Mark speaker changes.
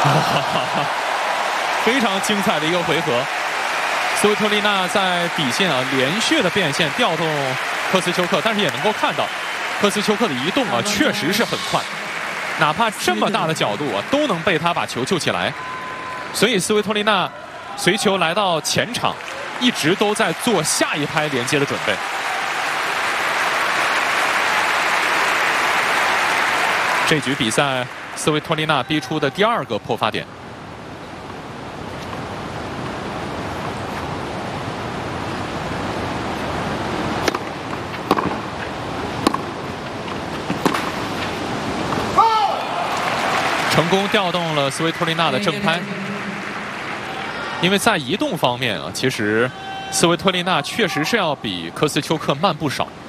Speaker 1: 非常精彩的一个回合。斯维托利娜在底线连续的变线调动科斯丘克，但是也能够看到科斯丘克的移动确实是很快，哪怕这么大的角度都能被他把球救起来。所以斯维托利娜随球来到前场，一直都在做下一拍连接的准备。这局比赛，斯维托利娜逼出的第2个破发点。成功调动了斯维托利娜的正拍，因为在移动方面其实斯维托利娜确实是要比科斯丘克慢不少。